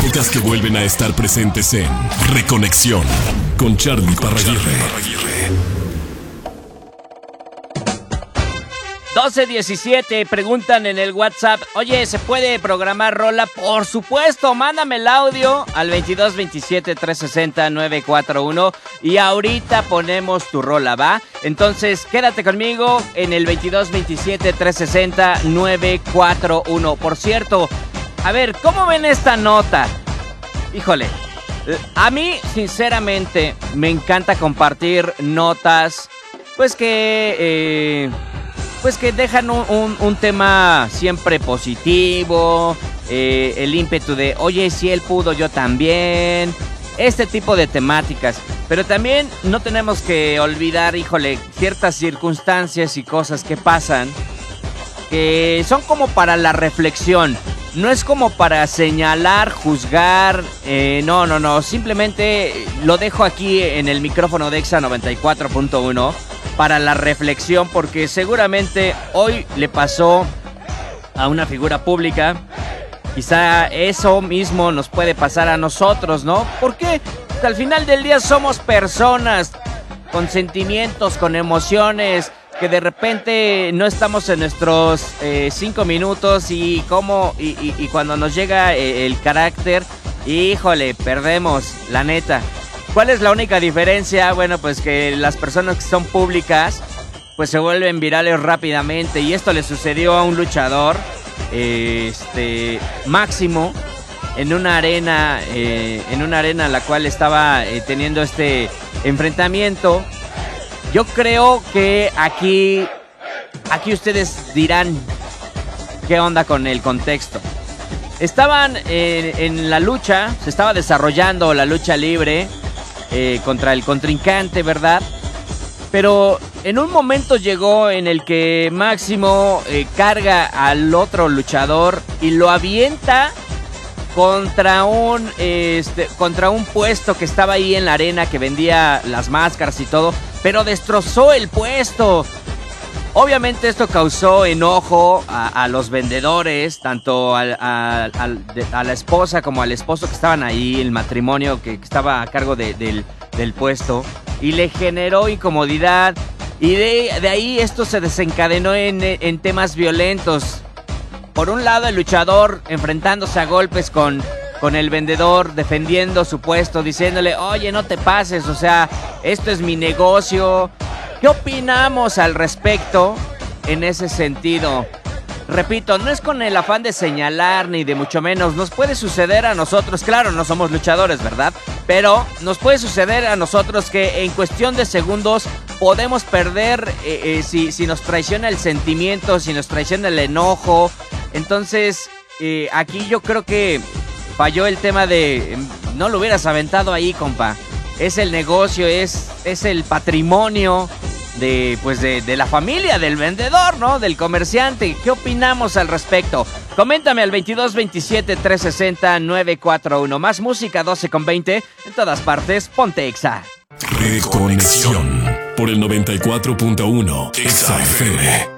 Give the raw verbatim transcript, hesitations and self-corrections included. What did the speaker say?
marcas que vuelven a estar presentes en Reconexión con Charly Parraguirre. doce diecisiete, preguntan en el WhatsApp, oye, ¿se puede programar rola? Por supuesto, mándame el audio al veintidós veintisiete trescientos sesenta novecientos cuarenta y uno y ahorita ponemos tu rola, ¿va? Entonces, quédate conmigo en el veintidós veintisiete trescientos sesenta novecientos cuarenta y uno. Por cierto, a ver, ¿cómo ven esta nota? Híjole, a mí, sinceramente, me encanta compartir notas, pues que... Eh, Pues que dejan un, un, un tema siempre positivo, eh, el ímpetu de, oye, si él pudo, yo también, este tipo de temáticas. Pero también no tenemos que olvidar, híjole, ciertas circunstancias y cosas que pasan, que son como para la reflexión. No es como para señalar, juzgar, eh, no, no, no, simplemente lo dejo aquí en el micrófono de Exa noventa y cuatro punto uno. Para la reflexión, porque seguramente hoy le pasó a una figura pública. Quizá eso mismo nos puede pasar a nosotros, ¿no? Porque al final del día somos personas con sentimientos, con emociones, que de repente no estamos en nuestros eh, cinco minutos y como y, y, y cuando nos llega eh, el carácter, híjole, perdemos, la neta. ¿Cuál es la única diferencia? Bueno, pues que las personas que son públicas pues se vuelven virales rápidamente, y esto le sucedió a un luchador, eh, este Máximo, en una arena, eh, en una arena en la cual estaba eh, teniendo este enfrentamiento. Yo creo que aquí, aquí ustedes dirán qué onda con el contexto. Estaban eh, en la lucha, se estaba desarrollando la lucha libre. Eh, contra el contrincante, ¿verdad? Pero en un momento llegó en el que Máximo eh, carga al otro luchador y lo avienta contra un eh, este, contra un puesto que estaba ahí en la arena, que vendía las máscaras y todo, pero destrozó el puesto. Obviamente esto causó enojo a, a los vendedores, tanto a, a, a, a la esposa como al esposo que estaban ahí, el matrimonio que, que estaba a cargo de, del, del puesto, y le generó incomodidad, y de, de ahí esto se desencadenó en, en temas violentos. Por un lado, el luchador enfrentándose a golpes con, con el vendedor, defendiendo su puesto, diciéndole, oye, no te pases, o sea, esto es mi negocio. ¿Qué opinamos al respecto en ese sentido? Repito, no es con el afán de señalar ni de mucho menos. Nos puede suceder a nosotros, claro, no somos luchadores, ¿verdad? Pero nos puede suceder a nosotros que en cuestión de segundos podemos perder eh, eh, si, si nos traiciona el sentimiento, si nos traiciona el enojo. Entonces, eh, aquí yo creo que falló el tema de no lo hubieras aventado ahí, compa. Es el negocio, es, es el patrimonio de, pues de, de la familia, del vendedor, ¿no? Del comerciante. ¿Qué opinamos al respecto? Coméntame al veintidós veintisiete trescientos sesenta novecientos cuarenta y uno. Más música, doce con veinte. En todas partes, ponte Exa. Reconexión por el noventa y cuatro punto uno Exa F M.